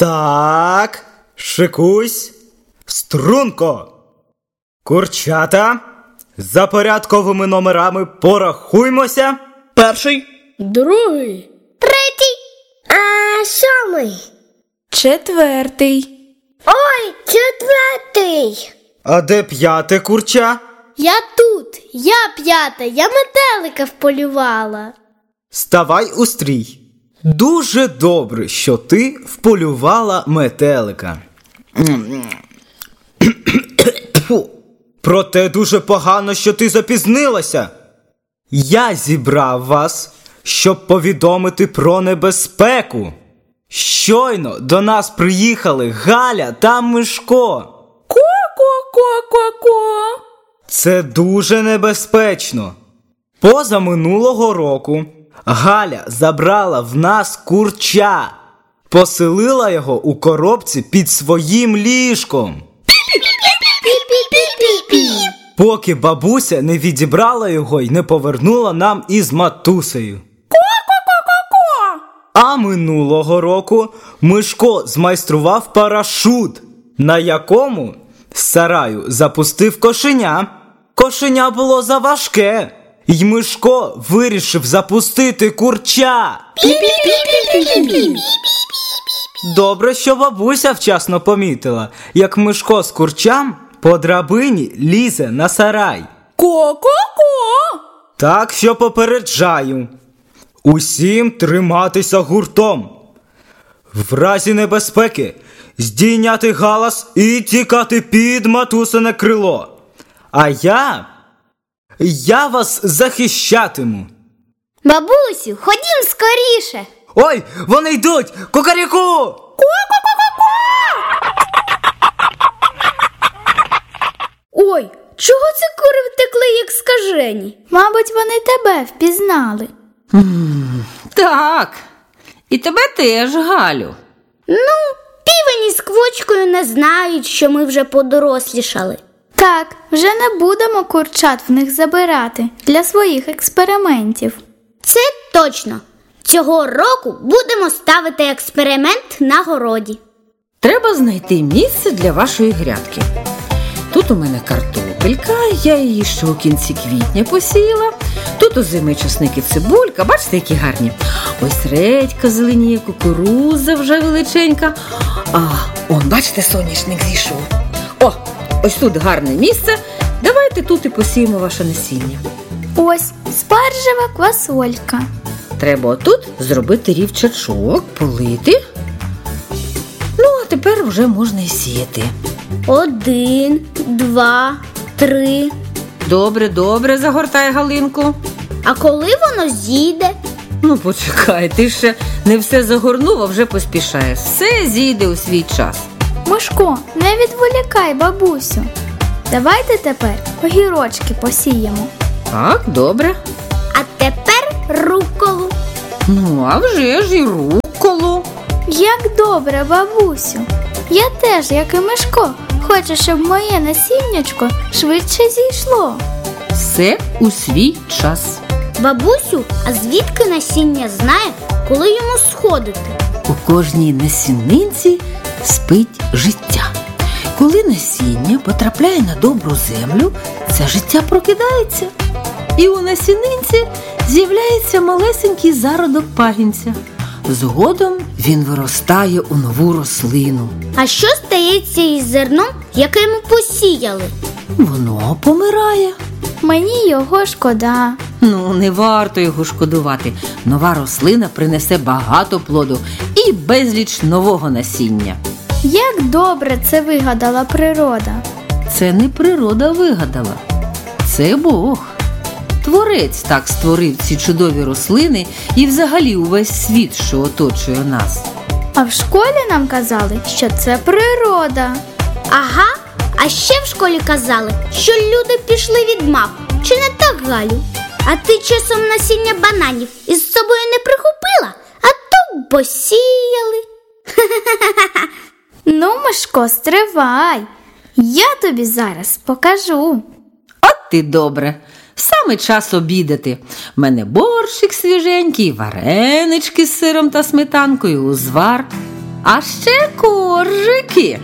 Так, шикуйсь, струнко. Курчата, за порядковими номерами порахуймося. Перший. Другий. Третій. А сьомий. Четвертий. Ой, четвертий. А де п'яте курча? Я тут. Я п'ята. Я метелика вполювала. Ставай у стрій. Дуже добре, що ти вполювала метелика. Проте дуже погано, що ти запізнилася. Я зібрав вас, щоб повідомити про небезпеку. Щойно до нас приїхали Галя та Мишко. Ко-ко-ко-ко-ко. Це дуже небезпечно. Позаминулого року Галя забрала в нас курча. Поселила його у коробці під своїм ліжком. Пі-пі-пі-пі-пі. Поки бабуся не відібрала його й не повернула нам із матусею. Ко-ко-ко-ко-ко. А минулого року Мишко змайстрував парашут, на якому з сараю запустив кошеня. Кошеня було заважке, й Мишко вирішив запустити курча. Пі-пі-пі-пі-пі-пі. Добре, що бабуся вчасно помітила, як Мишко з курчам по драбині лізе на сарай. Ко-ко-ко. Так що попереджаю. Усім триматися гуртом. В разі небезпеки здійняти галас і тікати під матусине крило. А я вас захищатиму. Бабусю, ходім скоріше. Ой, вони йдуть! Кукаріку! Ой, чого це кури втекли, як скажені? Мабуть, вони тебе впізнали. Так, і тебе теж, Галю. Ну, півень із квочкою не знають, що ми вже подорослішали. Так, вже не будемо курчат в них забирати для своїх експериментів. Це точно. Цього року будемо ставити експеримент на городі. Треба знайти місце для вашої грядки. Тут у мене картопелька, я її ще у кінці квітня посіяла. Тут озимий часник і цибулька, бачите, які гарні. Ось редька зеленіє, кукурудза вже величенька. Он, бачите, соняшник зійшов. Ось тут гарне місце. Давайте тут і посіємо ваше насіння. Ось спаржева квасолька. Треба отут зробити рівчачок, полити. Ну, а тепер вже можна і сіяти. 1, 2, 3. Добре, загортай Галинку. А коли воно зійде? Ну, почекай, ти ще не все загорнув, а вже поспішаєш. Все зійде у свій час. Мишко, не відволікай бабусю. Давайте тепер огірочки посіємо. Так, добре. А тепер рукколу. Ну, а вже ж і рукколу. Як добре, бабусю. Я теж, як і Мишко, хочу, щоб моє насіннячко швидше зійшло. Все у свій час. Бабусю, а звідки насіння знає, коли йому сходити? У кожній насінинці спить життя. Коли насіння потрапляє на добру землю, це життя прокидається. І у насінинці з'являється малесенький зародок пагінця. Згодом він виростає у нову рослину. А що стається із зерном, яке ми посіяли? Воно помирає. Мені його шкода. Ну, не варто його шкодувати. Нова рослина принесе багато плоду і безліч нового насіння. Як добре це вигадала природа. Це не природа вигадала. Це Бог. Творець так створив ці чудові рослини і взагалі увесь світ, що оточує нас. А в школі нам казали, що це природа. Ага, а ще в школі казали, що люди пішли від мав. Чи не так, Галю? А ти часом насіння бананів із собою не прихопила, а то посіяли. Ну, Мишко, стривай. Я тобі зараз покажу. От ти добре. Саме час обідати. В мене борщик свіженький, варенички з сиром та сметанкою, узвар. а ще коржики.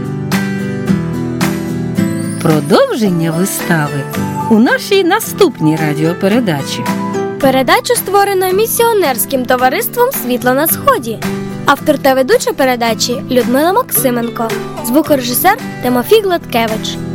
Продовження вистави у нашій наступній радіопередачі. Передачу створено місіонерським товариством «Світло на сході». Автор та ведуча передачі Людмила Максименко. Звукорежисер Тимофій Гладкевич.